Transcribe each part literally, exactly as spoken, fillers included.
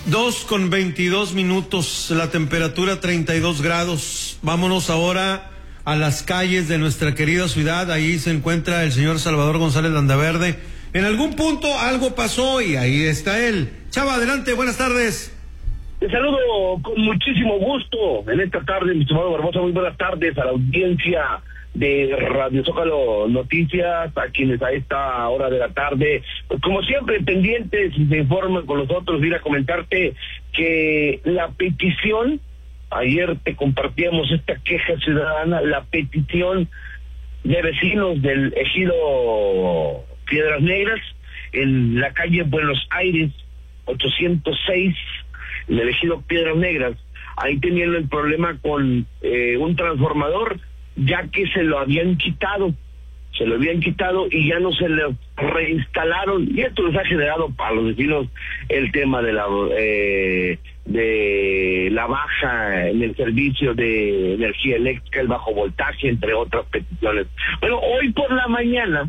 Dos con veintidós minutos, la temperatura treinta y dos grados. Vámonos ahora a las calles de nuestra querida ciudad. Ahí se encuentra el señor Salvador González Landaverde. En algún punto algo pasó y ahí está él. Chava, adelante, buenas tardes. Te saludo con muchísimo gusto en esta tarde, mi estimado Barbosa. Muy buenas tardes a la audiencia de Radio Zócalo Noticias, a quienes a esta hora de la tarde, pues como siempre, pendientes y se informan con nosotros. Ir a comentarte que la petición, ayer te compartíamos esta queja ciudadana, la petición de vecinos del ejido Piedras Negras, en la calle Buenos Aires, ochocientos seis, en el ejido Piedras Negras. Ahí tenían el problema con eh, un transformador, ya que se lo habían quitado, se lo habían quitado y ya no se lo reinstalaron, y esto les ha generado para los vecinos el tema de la eh, de la baja en el servicio de energía eléctrica, el bajo voltaje, entre otras peticiones. Bueno, hoy por la mañana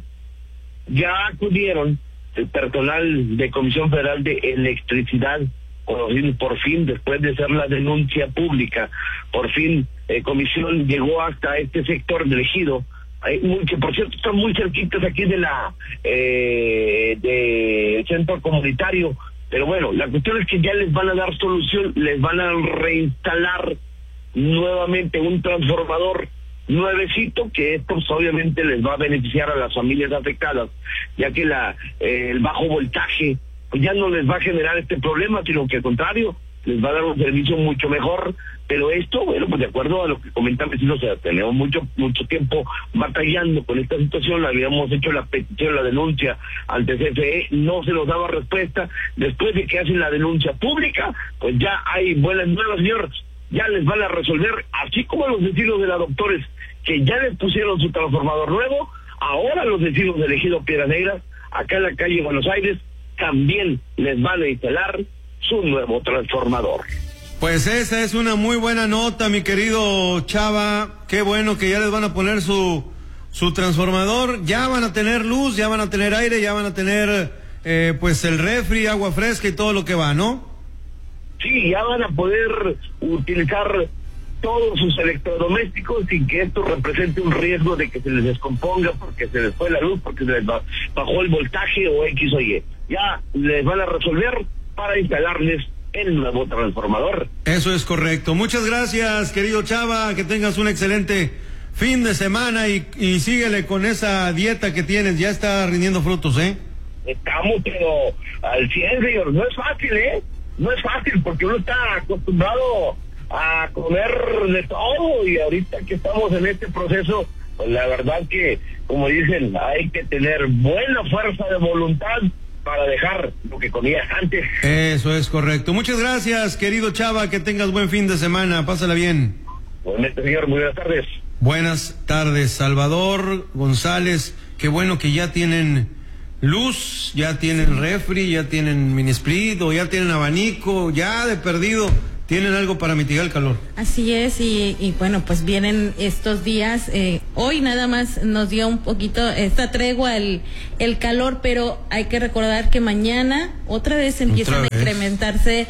ya acudieron el personal de Comisión Federal de Electricidad, por fin, después de hacer la denuncia pública, por fin eh, Comisión llegó hasta este sector del ejido, eh, muy, que por cierto están muy cerquitas aquí de la eh, de centro comunitario, pero bueno, la cuestión es que ya les van a dar solución, les van a reinstalar nuevamente un transformador nuevecito, que esto pues, obviamente les va a beneficiar a las familias afectadas, ya que la eh, el bajo voltaje ya no les va a generar este problema, sino que al contrario, les va a dar un servicio mucho mejor. Pero esto, bueno, pues de acuerdo a lo que comentan vecinos, o sea, tenemos mucho mucho tiempo batallando con esta situación, habíamos hecho la petición, la denuncia ante C F E, no se nos daba respuesta. Después de que hacen la denuncia pública, pues ya hay buenas nuevas, señores, ya les van a resolver, así como los vecinos de la Doctores, que ya les pusieron su transformador nuevo, ahora los vecinos del ejido Piedras Negras, acá en la calle Buenos Aires, también les van a instalar su nuevo transformador. Pues esa es una muy buena nota, mi querido Chava. Qué bueno que ya les van a poner su su transformador. Ya van a tener luz, ya van a tener aire, ya van a tener eh, pues el refri, agua fresca y todo lo que va, ¿no? Sí, ya van a poder utilizar todos sus electrodomésticos sin que esto represente un riesgo de que se les descomponga porque se les fue la luz, porque se les bajó el voltaje o X o Y. Ya les van a resolver para instalarles el nuevo transformador. Eso es correcto. Muchas gracias, querido Chava, que tengas un excelente fin de semana y, y síguele con esa dieta que tienes, ya está rindiendo frutos, ¿eh? Estamos, pero al cien, señor, no es fácil, ¿eh? No es fácil porque uno está acostumbrado a comer de todo y ahorita que estamos en este proceso, pues la verdad que, como dicen, hay que tener buena fuerza de voluntad para dejar lo que comías antes. Eso es correcto. Muchas gracias, querido Chava, que tengas buen fin de semana, pásala bien. Buenas, señor, muy buenas tardes. Buenas tardes, Salvador González, qué bueno que ya tienen luz, ya tienen refri, ya tienen mini split o ya tienen abanico, ya de perdido tienen algo para mitigar el calor. Así es, y, y bueno, pues vienen estos días, eh, hoy nada más nos dio un poquito esta tregua el, el calor, pero hay que recordar que mañana otra vez empiezan otra vez. a incrementarse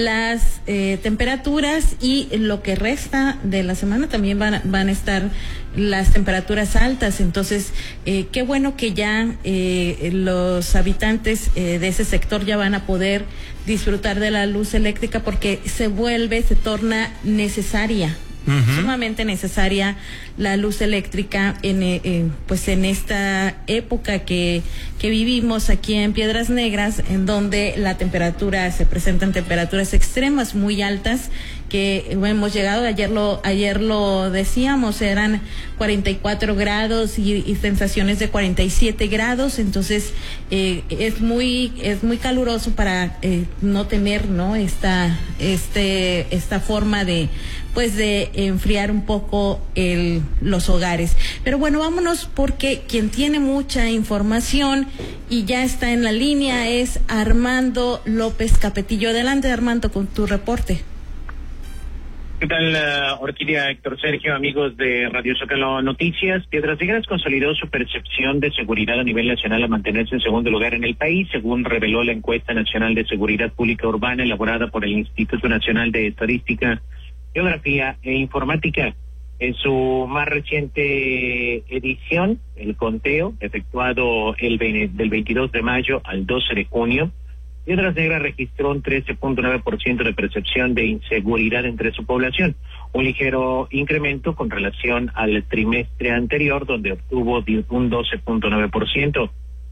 las eh, temperaturas y lo que resta de la semana también van, van a estar las temperaturas altas, entonces eh, qué bueno que ya eh, los habitantes eh, de ese sector ya van a poder disfrutar de la luz eléctrica porque se vuelve, se torna necesaria, uh-huh. sumamente necesaria la luz eléctrica en eh, pues en esta época que que vivimos aquí en Piedras Negras, en donde la temperatura, se presentan temperaturas extremas muy altas que hemos llegado, ayer lo ayer lo decíamos, eran cuarenta y cuatro grados y, y sensaciones de cuarenta y siete grados, entonces eh, es muy es muy caluroso para eh, no tener, ¿no?, esta este esta forma de pues de enfriar un poco el los hogares. Pero bueno, vámonos porque quien tiene mucha información y ya está en la línea es Armando López Capetillo. Adelante, Armando, con tu reporte. ¿Qué tal, uh, Orquídea, Héctor Sergio, amigos de Radio Zócalo Noticias? Piedras Negras consolidó su percepción de seguridad a nivel nacional a mantenerse en segundo lugar en el país, según reveló la encuesta nacional de seguridad pública urbana elaborada por el Instituto Nacional de Estadística, Geografía e Informática. En su más reciente edición, el conteo, efectuado el del veintidós de mayo al doce de junio, Piedras Negras registró un trece punto nueve por ciento de percepción de inseguridad entre su población, un ligero incremento con relación al trimestre anterior, donde obtuvo un doce punto nueve por ciento.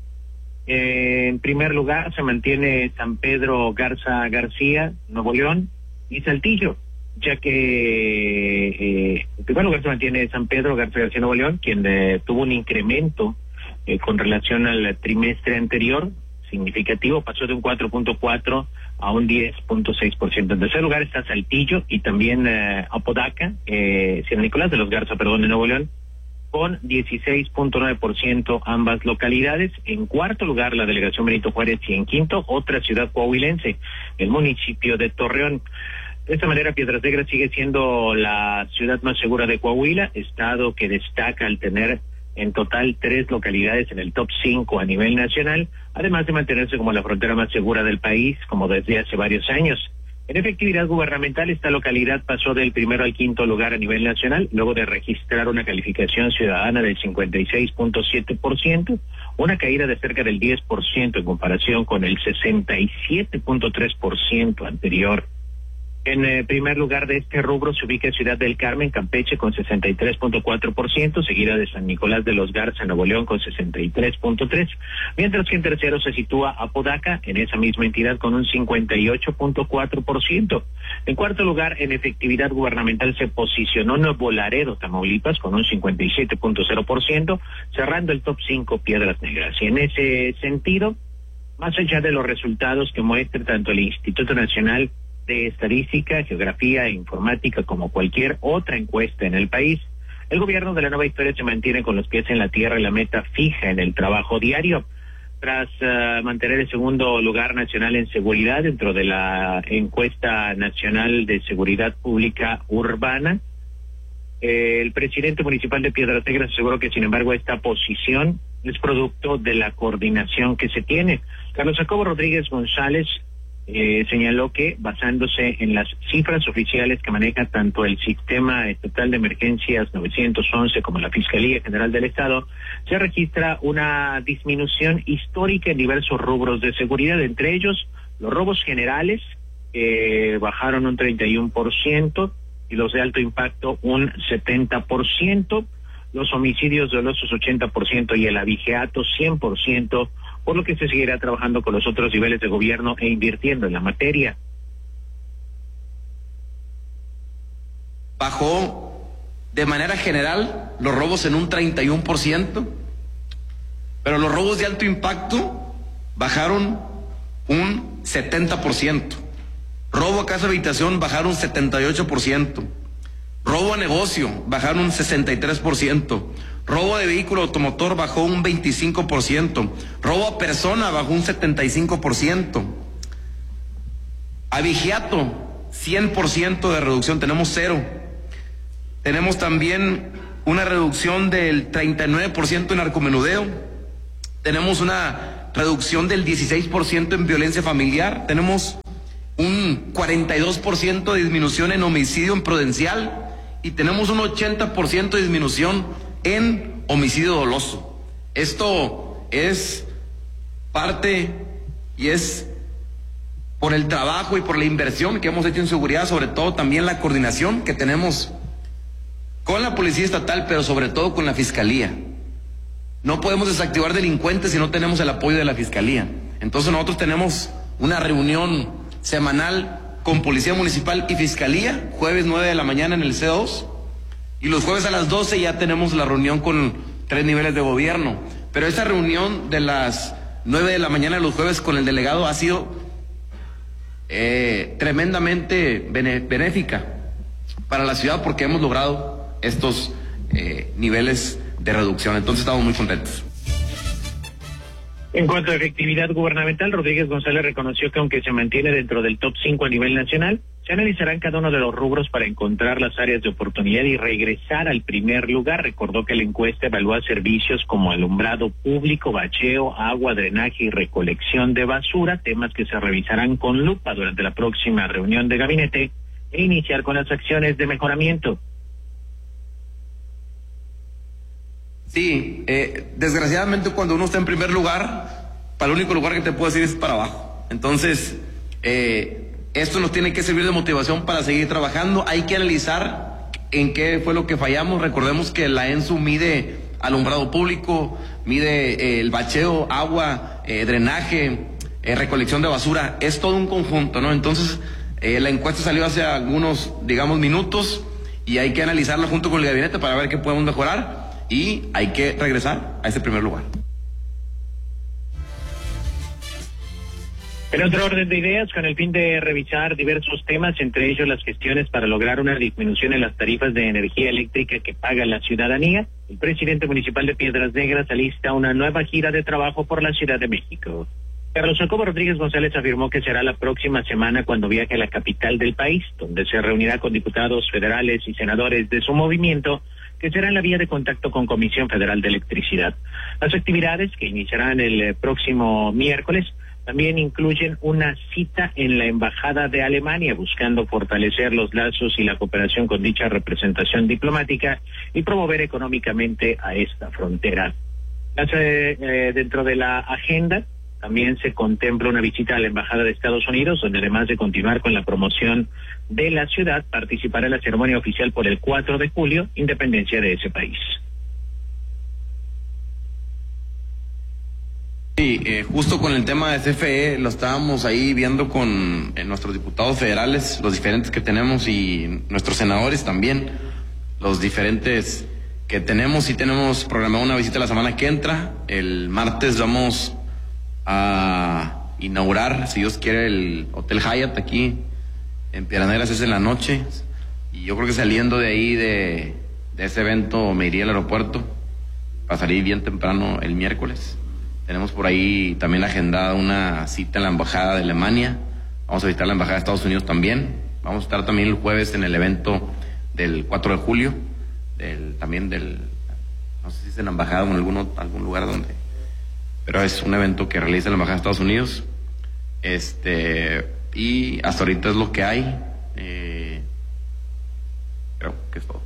En primer lugar se mantiene San Pedro Garza García, Nuevo León, y Saltillo, ya que eh, en primer lugar se mantiene San Pedro Garza García, Nuevo León, quien eh, tuvo un incremento eh, con relación al trimestre anterior, significativo, pasó de un cuatro punto cuatro a un diez punto seis por ciento. En tercer lugar está Saltillo y también eh, Apodaca, eh, San Nicolás de los Garza, perdón, de Nuevo León, con dieciséis punto nueve por ciento ambas localidades. En cuarto lugar la delegación Benito Juárez y en quinto otra ciudad coahuilense, el municipio de Torreón. De esta manera, Piedras Negras sigue siendo la ciudad más segura de Coahuila, estado que destaca al tener en total tres localidades en el top cinco a nivel nacional, además de mantenerse como la frontera más segura del país, como desde hace varios años. En efectividad gubernamental, esta localidad pasó del primero al quinto lugar a nivel nacional, luego de registrar una calificación ciudadana del cincuenta y seis punto siete por ciento, una caída de cerca del diez por ciento en comparación con el sesenta y siete punto tres por ciento anterior. En eh, primer lugar de este rubro se ubica Ciudad del Carmen, Campeche, con sesenta y tres punto cuatro por ciento, seguida de San Nicolás de los Garza, Nuevo León, con sesenta y tres punto tres por ciento, mientras que en tercero se sitúa Apodaca, en esa misma entidad, con un cincuenta y ocho punto cuatro por ciento. En cuarto lugar, en efectividad gubernamental, se posicionó Nuevo Laredo, Tamaulipas, con un cincuenta y siete punto cero por ciento, cerrando el top cinco Piedras Negras. Y en ese sentido, más allá de los resultados que muestra tanto el Instituto Nacional de Estadística, Geografía e Informática como cualquier otra encuesta en el país, el gobierno de la Nueva Historia se mantiene con los pies en la tierra y la meta fija en el trabajo diario. Tras uh, mantener el segundo lugar nacional en seguridad dentro de la encuesta nacional de seguridad pública urbana, eh, el presidente municipal de Piedras Negras aseguró que, sin embargo, esta posición es producto de la coordinación que se tiene. Carlos Jacobo Rodríguez González Eh, señaló que, basándose en las cifras oficiales que maneja tanto el Sistema Estatal de Emergencias nueve once como la Fiscalía General del Estado, se registra una disminución histórica en diversos rubros de seguridad, entre ellos los robos generales, que eh, bajaron un treinta y uno por ciento, y los de alto impacto un setenta por ciento, los homicidios dolosos ochenta por ciento y el abigeato cien por ciento, por lo que se seguirá trabajando con los otros niveles de gobierno e invirtiendo en la materia. Bajó de manera general los robos en un treinta y uno por ciento, pero los robos de alto impacto bajaron un setenta por ciento. Robo a casa habitación bajaron un setenta y ocho por ciento. Robo a negocio bajaron un sesenta y tres por ciento. Robo de vehículo automotor bajó un veinticinco por ciento. Robo a persona bajó un setenta y cinco por ciento. Abigeato, cien por ciento de reducción, tenemos cero. Tenemos también una reducción del treinta y nueve por ciento en narcomenudeo. Tenemos una reducción del dieciséis por ciento en violencia familiar. Tenemos un cuarenta y dos por ciento de disminución en homicidio imprudencial. Y tenemos un ochenta por ciento de disminución en homicidio doloso. Esto es parte y es por el trabajo y por la inversión que hemos hecho en seguridad, sobre todo también la coordinación que tenemos con la Policía Estatal, pero sobre todo con la Fiscalía. No podemos desactivar delincuentes si no tenemos el apoyo de la Fiscalía. Entonces nosotros tenemos una reunión semanal con Policía Municipal y Fiscalía, jueves nueve de la mañana en el C dos, y los jueves a las doce ya tenemos la reunión con tres niveles de gobierno. Pero esa reunión de las nueve de la mañana los jueves con el delegado ha sido eh, tremendamente benéfica para la ciudad, porque hemos logrado estos eh, niveles de reducción. Entonces estamos muy contentos. En cuanto a efectividad gubernamental, Rodríguez González reconoció que aunque se mantiene dentro del top cinco a nivel nacional, Se analizarán cada uno de los rubros para encontrar las áreas de oportunidad y regresar al primer lugar. Recordó que la encuesta evalúa servicios como alumbrado público, bacheo, agua, drenaje y recolección de basura, temas que se revisarán con lupa durante la próxima reunión de gabinete e iniciar con las acciones de mejoramiento. Sí, eh, desgraciadamente cuando uno está en primer lugar, para el único lugar que te puedo decir es para abajo. Entonces, eh, esto nos tiene que servir de motivación para seguir trabajando. Hay que analizar en qué fue lo que fallamos. Recordemos que la ENSU mide alumbrado público, mide eh, el bacheo, agua, eh, drenaje, eh, recolección de basura. Es todo un conjunto, ¿no? Entonces, eh, la encuesta salió hace algunos, digamos, minutos y hay que analizarla junto con el gabinete para ver qué podemos mejorar y hay que regresar a ese primer lugar. En otro orden de ideas, con el fin de revisar diversos temas, entre ellos las gestiones para lograr una disminución en las tarifas de energía eléctrica que paga la ciudadanía, el presidente municipal de Piedras Negras alista una nueva gira de trabajo por la Ciudad de México. Carlos Jacobo Rodríguez González afirmó que será la próxima semana cuando viaje a la capital del país, donde se reunirá con diputados federales y senadores de su movimiento, que será la vía de contacto con Comisión Federal de Electricidad. Las actividades, que iniciarán el próximo miércoles, también incluyen una cita en la Embajada de Alemania, buscando fortalecer los lazos y la cooperación con dicha representación diplomática y promover económicamente a esta frontera. Eh, eh, dentro de la agenda también se contempla una visita a la Embajada de Estados Unidos, donde además de continuar con la promoción de la ciudad, participará en la ceremonia oficial por el cuatro de julio, independencia de ese país. Sí, eh, justo con el tema de C F E lo estábamos ahí viendo con eh, nuestros diputados federales, los diferentes que tenemos y nuestros senadores también, los diferentes que tenemos. Y tenemos programada una visita la semana que entra. El martes vamos a inaugurar, si Dios quiere, el Hotel Hyatt aquí en Piedras Negras, es en la noche. Y yo creo que saliendo de ahí de, de ese evento me iría al aeropuerto para salir bien temprano el miércoles. Tenemos por ahí también agendada una cita en la Embajada de Alemania. Vamos a visitar la Embajada de Estados Unidos también. Vamos a estar también el jueves en el evento del cuatro de julio, del, también del, no sé si es en la Embajada o en algún, algún lugar donde, pero es un evento que realiza la Embajada de Estados Unidos. Este, y hasta ahorita es lo que hay. Eh, creo que es todo.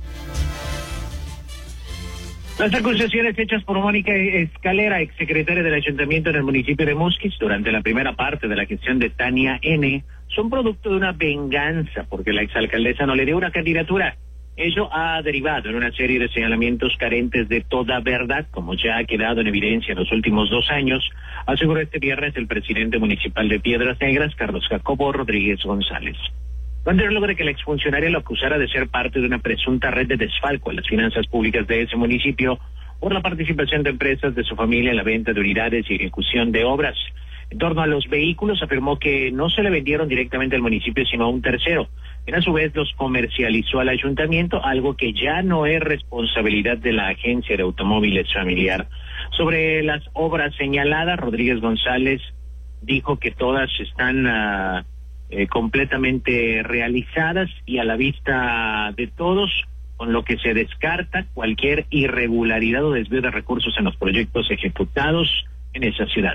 Las acusaciones hechas por Mónica Escalera, exsecretaria del Ayuntamiento en el municipio de Musquis, durante la primera parte de la gestión de Tania N., son producto de una venganza porque la exalcaldesa no le dio una candidatura. Ello ha derivado en una serie de señalamientos carentes de toda verdad, como ya ha quedado en evidencia en los últimos dos años, aseguró este viernes el presidente municipal de Piedras Negras, Carlos Jacobo Rodríguez González. Lo anterior luego de que la exfuncionaria lo acusara de ser parte de una presunta red de desfalco en las finanzas públicas de ese municipio por la participación de empresas de su familia en la venta de unidades y ejecución de obras. En torno a los vehículos, afirmó que no se le vendieron directamente al municipio, sino a un tercero, quien a su vez los comercializó al ayuntamiento, algo que ya no es responsabilidad de la agencia de automóviles familiar. Sobre las obras señaladas, Rodríguez González dijo que todas están uh, eh, completamente realizadas y a la vista de todos, con lo que se descarta cualquier irregularidad o desvío de recursos en los proyectos ejecutados en esa ciudad.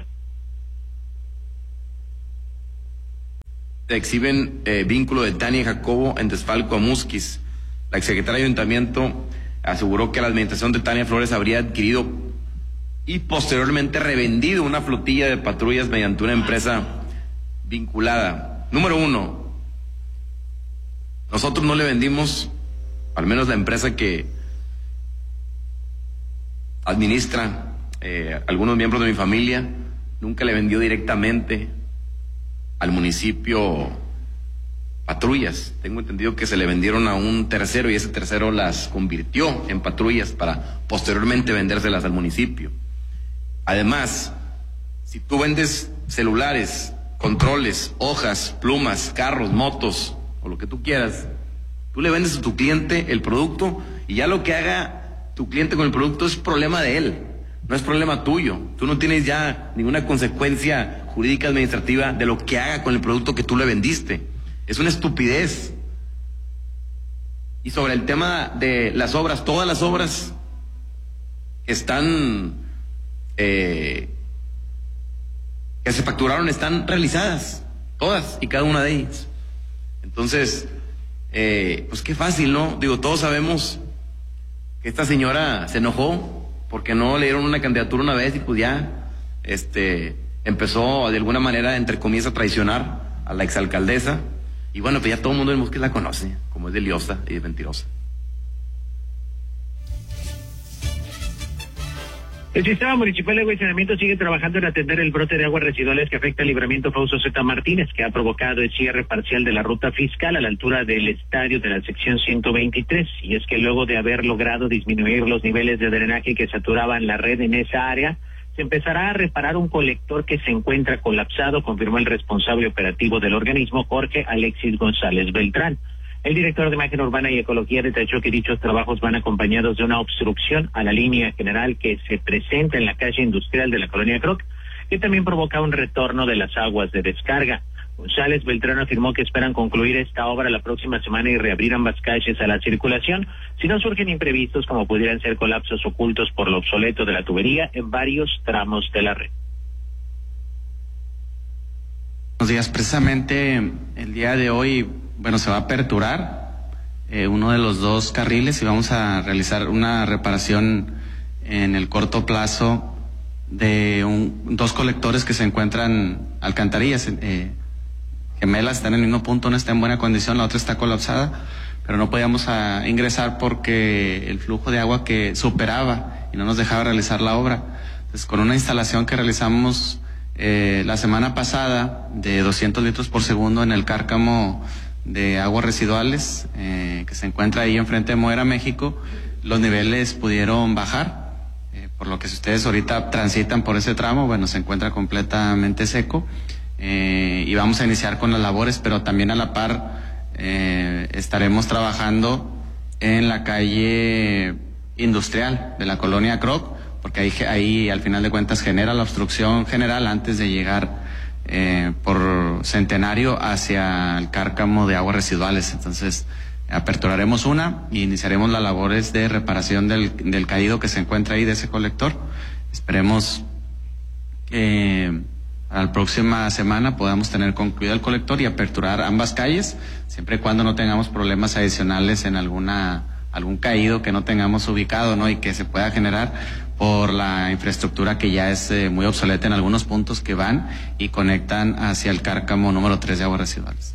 Exhiben eh, vínculo de Tania Jacobo en desfalco a Musquis. La exsecretaria de Ayuntamiento aseguró que la administración de Tania Flores habría adquirido y posteriormente revendido una flotilla de patrullas mediante una empresa vinculada. Número uno, nosotros no le vendimos, al menos la empresa que administra eh, algunos miembros de mi familia, nunca le vendió directamente al municipio patrullas. Tengo entendido que se le vendieron a un tercero y ese tercero las convirtió en patrullas para posteriormente vendérselas al municipio. Además, si tú vendes celulares, controles, hojas, plumas, carros, motos o lo que tú quieras, tú le vendes a tu cliente el producto y ya lo que haga tu cliente con el producto es problema de él, no es problema tuyo. Tú no tienes ya ninguna consecuencia jurídica administrativa de lo que haga con el producto que tú le vendiste. Es una estupidez. Y sobre el tema de las obras, todas las obras que están, eh, que se facturaron están realizadas, todas y cada una de ellas. Entonces, eh, pues qué fácil, ¿no? Digo, todos sabemos que esta señora se enojó porque no le dieron una candidatura una vez y pues ya, este, empezó de alguna manera, entre comillas, a traicionar a la exalcaldesa. Y bueno, pues ya todo el mundo en Musquis la conoce, como es de liosa y de mentirosa. El Sistema Municipal de Agua y Saneamiento sigue trabajando en atender el brote de aguas residuales que afecta al libramiento Fausto Zeta Martínez, que ha provocado el cierre parcial de la ruta fiscal a la altura del estadio de la sección ciento veintitrés. Y es que luego de haber logrado disminuir los niveles de drenaje que saturaban la red en esa área, se empezará a reparar un colector que se encuentra colapsado, confirmó el responsable operativo del organismo, Jorge Alexis González Beltrán. El director de Imagen Urbana y Ecología detalló que dichos trabajos van acompañados de una obstrucción a la línea general que se presenta en la calle industrial de la colonia Croc, que también provoca un retorno de las aguas de descarga. González Beltrán afirmó que esperan concluir esta obra la próxima semana y reabrir ambas calles a la circulación, si no surgen imprevistos como pudieran ser colapsos ocultos por lo obsoleto de la tubería en varios tramos de la red. Buenos días, precisamente el día de hoy, bueno, se va a aperturar eh, uno de los dos carriles y vamos a realizar una reparación en el corto plazo de un, dos colectores que se encuentran alcantarillas, eh, gemelas, están en el mismo punto, una está en buena condición, la otra está colapsada, pero no podíamos a ingresar porque el flujo de agua que superaba y no nos dejaba realizar la obra. Entonces, con una instalación que realizamos eh, la semana pasada de doscientos litros por segundo en el cárcamo de aguas residuales eh, que se encuentra ahí enfrente de Moera, México, los niveles pudieron bajar, eh, por lo que si ustedes ahorita transitan por ese tramo, bueno, se encuentra completamente seco. Eh, y vamos a iniciar con las labores, pero también a la par eh, estaremos trabajando en la calle industrial de la colonia Croc, porque ahí, ahí al final de cuentas genera la obstrucción general antes de llegar eh, por Centenario hacia el cárcamo de aguas residuales. Entonces aperturaremos una y iniciaremos las labores de reparación del, del caído que se encuentra ahí de ese colector. Esperemos que eh, a la próxima semana podamos tener concluido el colector y aperturar ambas calles, siempre y cuando no tengamos problemas adicionales en alguna algún caído que no tengamos ubicado, ¿no? Y que se pueda generar por la infraestructura que ya es eh, muy obsoleta en algunos puntos que van y conectan hacia el cárcamo número tres de aguas residuales.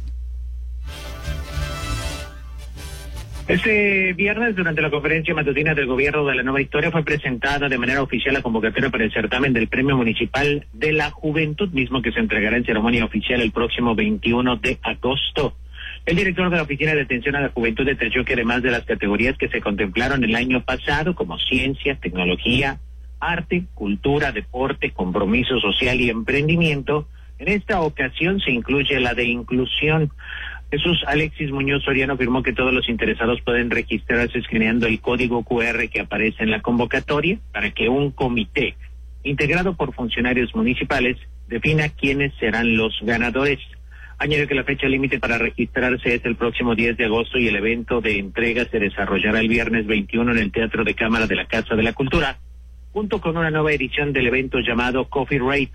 Este viernes, durante la conferencia matutina del gobierno de la Nueva Historia, fue presentada de manera oficial la convocatoria para el certamen del Premio Municipal de la Juventud, mismo que se entregará en ceremonia oficial el próximo veintiuno de agosto. El director de la Oficina de Atención a la Juventud detalló que además de las categorías que se contemplaron el año pasado, como ciencia, tecnología, arte, cultura, deporte, compromiso social y emprendimiento, en esta ocasión se incluye la de inclusión. Jesús Alexis Muñoz Soriano afirmó que todos los interesados pueden registrarse escaneando el código cu erre que aparece en la convocatoria para que un comité integrado por funcionarios municipales defina quiénes serán los ganadores. Añadió que la fecha límite para registrarse es el próximo diez de agosto y el evento de entrega se desarrollará el viernes veintiuno en el Teatro de Cámara de la Casa de la Cultura, junto con una nueva edición del evento llamado Coffee Rape.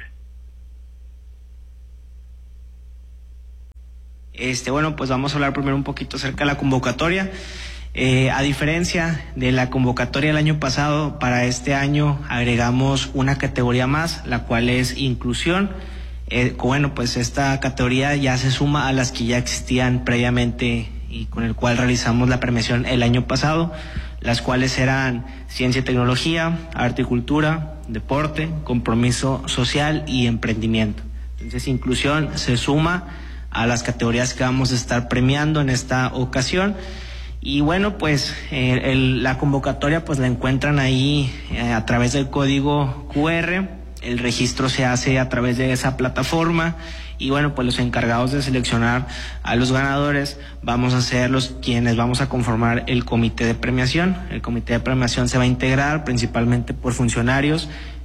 Este, bueno, pues vamos a hablar primero un poquito acerca de la convocatoria. Eh, a diferencia de la convocatoria del año pasado, para este año agregamos una categoría más, la cual es inclusión. Eh, bueno, pues esta categoría ya se suma a las que ya existían previamente y con el cual realizamos la premiación el año pasado, las cuales eran ciencia y tecnología, arte y cultura, deporte, compromiso social y emprendimiento. Entonces, inclusión se suma a las categorías que vamos a estar premiando en esta ocasión. Y bueno, pues eh, el, la convocatoria pues la encuentran ahí eh, a través del código cu erre. El registro se hace a través de esa plataforma y bueno, pues los encargados de seleccionar a los ganadores vamos a ser los quienes vamos a conformar el comité de premiación. El comité de premiación se va a integrar principalmente por funcionarios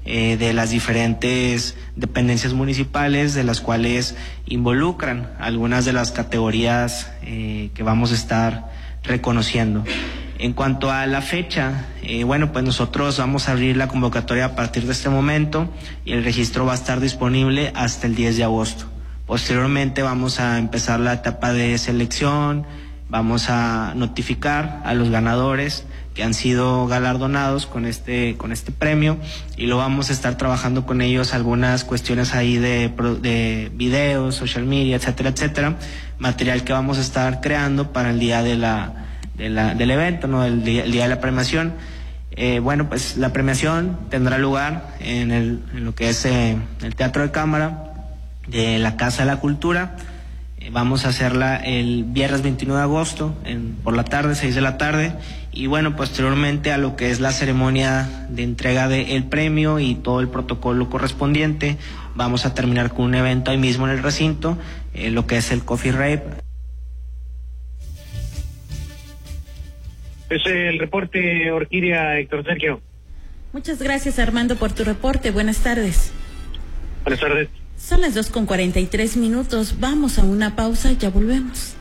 eh, de las diferentes dependencias municipales, de las cuales involucran algunas de las categorías eh, que vamos a estar reconociendo. En cuanto a la fecha, eh, bueno, pues nosotros vamos a abrir la convocatoria a partir de este momento y el registro va a estar disponible hasta el diez de agosto. Posteriormente vamos a empezar la etapa de selección, vamos a notificar a los ganadores que han sido galardonados con este con este premio y lo vamos a estar trabajando con ellos algunas cuestiones ahí de, de videos, social media, etcétera, etcétera, material que vamos a estar creando para el día de la, de la del evento, no, el día, el día de la premiación. Eh, bueno, pues la premiación tendrá lugar en, el, en lo que es eh, el Teatro de Cámara de la Casa de la Cultura. Vamos a hacerla el viernes veintiuno de agosto, en, por la tarde, seis de la tarde, y bueno, posteriormente a lo que es la ceremonia de entrega del premio y todo el protocolo correspondiente, vamos a terminar con un evento ahí mismo en el recinto, eh, lo que es el Coffee Rave. Es el reporte, Orquídea, Héctor Sergio. Muchas gracias, Armando, por tu reporte. Buenas tardes. Buenas tardes. Son las dos con cuarenta y tres minutos. Vamos a una pausa y ya volvemos.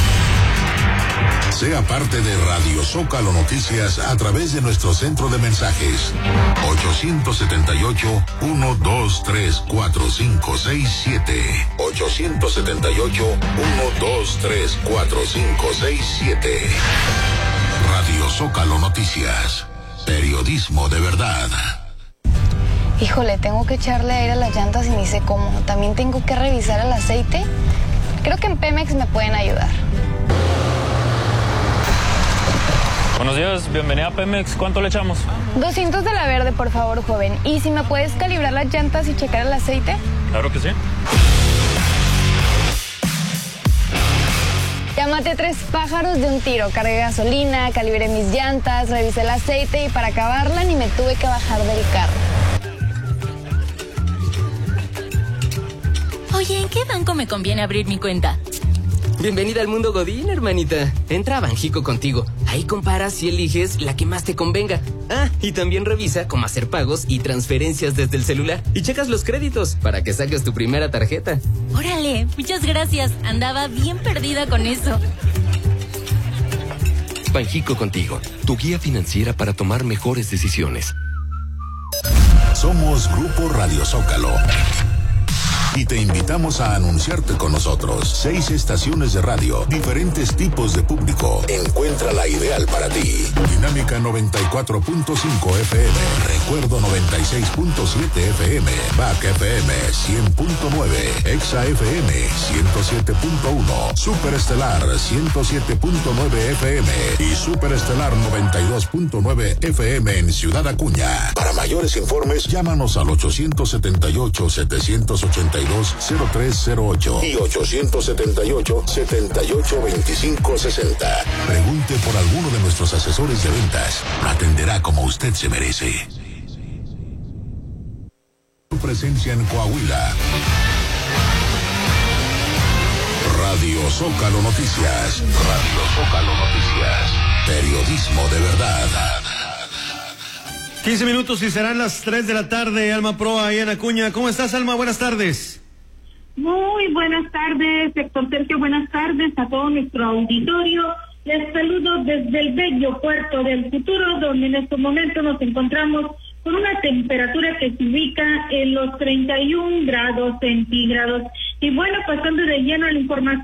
Sea parte de Radio Zócalo Noticias a través de nuestro centro de mensajes ocho siete ocho, uno dos tres, cuatro cinco seis siete ocho siete ocho, uno dos tres, cuatro cinco seis siete. Radio Zócalo Noticias, periodismo de verdad. Híjole, tengo que echarle aire a las llantas y ni sé cómo. También tengo que revisar el aceite. Creo que en Pemex me pueden ayudar. Buenos días, bienvenida a Pemex. ¿Cuánto le echamos? doscientos de la verde, por favor, joven. ¿Y si me puedes calibrar las llantas y checar el aceite? Claro que sí. Ya maté tres pájaros de un tiro. Cargué gasolina, calibré mis llantas, revisé el aceite y para acabarla ni me tuve que bajar del carro. Oye, ¿en qué banco me conviene abrir mi cuenta? Bienvenida al mundo Godín, hermanita. Entra a Banjico Contigo. Ahí comparas y eliges la que más te convenga. Ah, y también revisa cómo hacer pagos y transferencias desde el celular. Y checas los créditos para que saques tu primera tarjeta. Órale, muchas gracias. Andaba bien perdida con eso. Banjico Contigo, tu guía financiera para tomar mejores decisiones. Somos Grupo Radio Zócalo. Y te invitamos a anunciarte con nosotros. Seis estaciones de radio, diferentes tipos de público. Encuentra la ideal para ti. Dinámica noventa y cuatro punto cinco F M. Recuerdo noventa y seis punto siete F M. Back F M cien punto nueve. Exa F M ciento siete punto uno. Superestelar ciento siete punto nueve F M. Y Superestelar noventa y dos punto nueve F M en Ciudad Acuña. Para mayores informes, llámanos al ocho siete ocho, siete ocho dos, cero tres cero ocho y ocho siete ocho, siete ocho dos cinco seis cero. Pregunte por alguno de nuestros asesores de ventas. Lo atenderá como usted se merece. Su presencia en Coahuila. Radio Zócalo Noticias. Radio Zócalo Noticias. Periodismo de verdad. quince minutos y serán las tres de la tarde. Alma Proa ahí en Acuña. ¿Cómo estás, Alma? Buenas tardes. Muy buenas tardes, Héctor Sergio. Buenas tardes a todo nuestro auditorio. Les saludo desde el bello puerto del futuro, donde en estos momentos nos encontramos con una temperatura que se ubica en los treinta y un grados centígrados. Y bueno, pasando de lleno a la información.